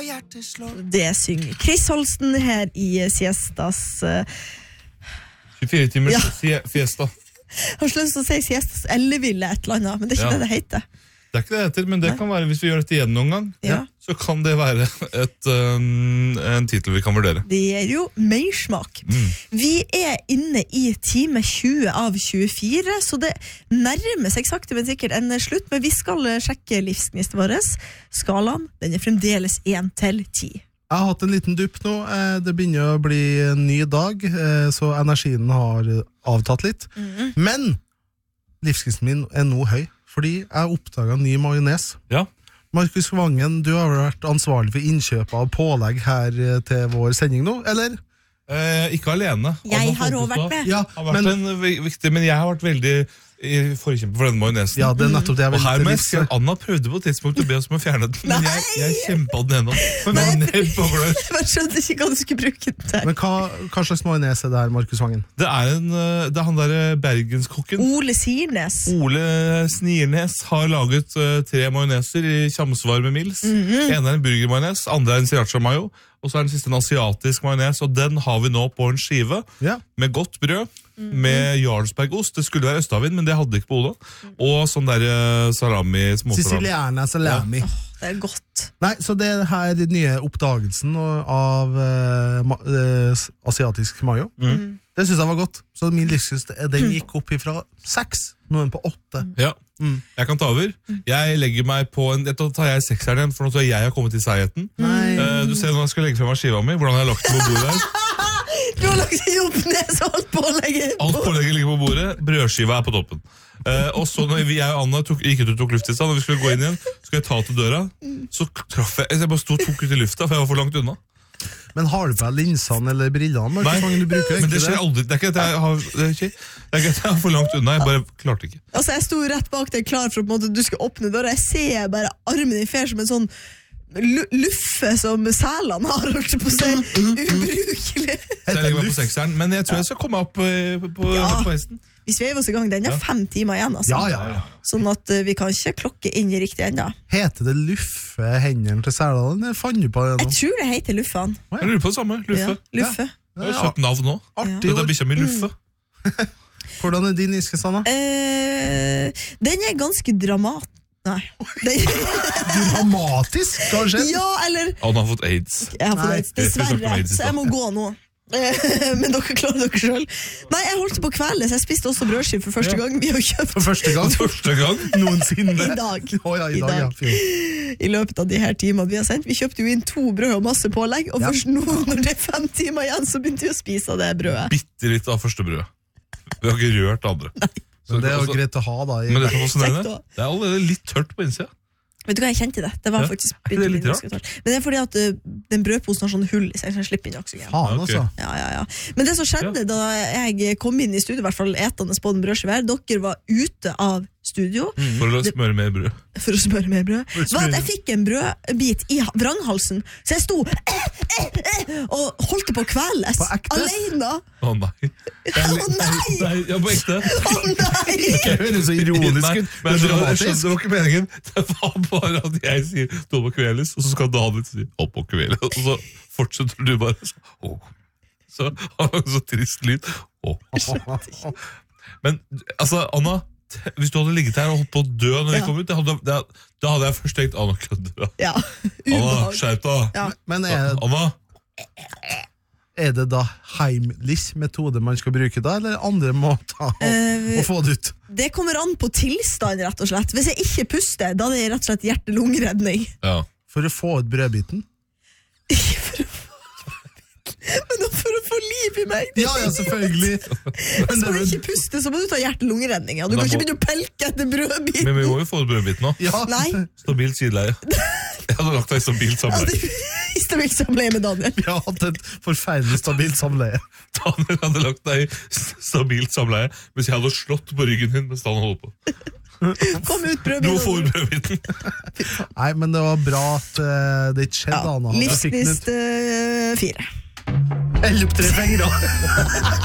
hjerteslår. Det synger Chris Holsten her i Siestas 24 timers fiesta. Har ikke lyst til å si Siestas Elleville et eller annet, men det er ikke det heter. Det ikke det heter, men det kan være, hvis vi gjør dette igjen noen gang, så kan det være en titel vi kan vurdere. Det er jo mersmak. Vi er inne i time 20 av 24, så det nærmer seg sakte, men sikkert en slutt, men vi skal sjekke livsgnisten vår. Skalaen, den er fremdeles 1 til 10. Jeg har hatt en liten dupp nå. Det begynner å bli en ny dag, så energien har avtatt litt. Men livsgnisten min er nå høy, fordi jeg oppdaget ny majones. Ja. Markus Vangen, du har vært ansvarlig for innkjøp av pålegg her til vår sending nå, eller? Ikke alene. Jeg har også vært med. Ja, har vært viktig, men jeg har vært veldig i forkjempe for denne majonesen. Ja, det er nettopp det jeg og her må jeg si at Anna prøvde på et tidspunkt å be oss om å fjerne den, men jeg kjempet den ennå. Men jeg skjønte ikke hva du skulle bruke den til. Men hva slags majones er det her, Markus Vangen? Det er han der bergenskokken. Ole Sirnes. Ole Snirnes har laget 3 majoneser i samsvar med Mils. En er en burgermajones, andre er en sriracha mayo, og så er den siste en asiatisk majones, og den har vi nå på en skive med godt brød, med Jarlsbergost. Det skulle være Østavin, men det hadde ikke på Oda. Og sånn der salami, småsalami. Siciliana salami. Det er godt. Nei, så det er her den nye oppdagelsen av asiatisk mayo. Det synes jeg var godt. Så min livsgnist, den gikk opp ifra 6, nå er den på 8. Ja, jeg kan ta over. Jeg legger meg på da tar jeg 6'eren igjen, for nå tror jeg har kommet til seigheten. Du ser når jeg skal legge frem av skiva mi, hvordan jeg har lagt den på bordet her. Du har lagt den opp ned, så alt pålegget Alt pålegget ligger på bordet, brødskiva er på toppen. Og så når jeg og Anna gikk ut og tok luft i stedet, når vi skulle gå inn igjen, skulle jeg ta til døra, så traff jeg bare tok ut i lufta, for jeg var for langt unna. Men har du på deg linsene eller brillene? Nei, men det skjer aldri. Det er ikke at jeg har for langt unna, jeg bare klarte ikke. Altså, jeg sto rett bak deg klar for at du skulle åpne døra, jeg ser bare armen din fer som en sånn luffe som sælene har, holdt på å si, ubrukelig. Så jeg legger meg på 6'eren, men jeg tror jeg skal komme opp på hesten. Vi sveiver oss i gang, den 5 timer igjen, altså. Ja. Sånn at vi kan ikke klokke inn i riktig enda. Heter det luffe hendene til sælene, eller fant du på det nå? Jeg tror det heter luffene. Jeg lurer på det samme, Luffe. Luffe. Jeg har fått navn nå. Artig. Dette er bikkja mi Luffe. Hvordan er din iske, Sanna? Den er ganske dramatisk. Nei. Dramatisk, kanskje? Ja, eller... Han har fått AIDS. Jeg har fått AIDS, dessverre, så jeg må gå nå. Men dere klarer dere selv. Nei, jeg holdt på kvelden, så jeg spiste også brødskiv for første gang. Vi har kjøpt for første gang noensinne i dag. I dag. I løpet av de her timene vi har sendt. Vi kjøpte jo inn 2 brød og masse pålegg, og først nå, når det er 5 timer igjen, så begynte vi å spise det brødet. Bitte litt av første brødet. Vi har ikke rørt andre. Så det er jo greit å ha da. Men det er allerede litt tørt på innsida. Vet du hva jeg kjente det? Det var faktisk det litt rart. Men det er fordi at den brødposen har sånn hull i seg, så jeg slipper inn oksygen. Faen, altså. Ja. Men det som skjedde da jeg kom inn i studio, i hvert fall etende på den brødskive, dere var ute av studio. For å smøre mer brød. For å smøre mer brød. Var at jeg fikk en brødbit i vranghalsen, så jeg sto og holdt på kveles. Alene. Å nei. Nei, ja, på ekte. nei. Det høres så ironisk ut. Men det var ikke meningen. Det var bare at jeg sier «Stå på kveles», og så skal David si «Opp på kveles», og så fortsetter du bare så har han så trist lyd. Men, altså, Anna, hvis du hadde ligget her og holdt på å dø når jeg kom ut, da hadde jeg først tenkt «Anna, kødder da». Ja, Anna, skjerp da. Ja. Men Anna? Er det da heimlich metode man skal bruke da, eller andre måter å få det ut? Det kommer an på tilstand, rett og slett. Hvis jeg ikke puster, da er det rett og slett hjerte-lungeredning. Ja. For å få ut brødbiten? Men for å få liv i meg. Ja, selvfølgelig. Hvis man ikke puster, så må du ta hjerte-lungeredning. Du kan ikke begynne å pelke etter brødbiten. Men vi må jo få ut brødbiten nå. Ja. Nei. Stabilt sideleie. Jeg hadde lagt deg i stabilt samleie. I stabilt samleie med Daniel. Vi har hatt et forferdelig stabilt samleie. Daniel hadde lagt deg i stabilt samleie, mens jeg hadde slått på ryggen din mens Daniel holdt på. Kom ut brødbiten. Du må få ut brødbiten. Nei, men det var bra at det ikke skjedde, Anna. Livsgnist 4. Eller opp 3 fingre.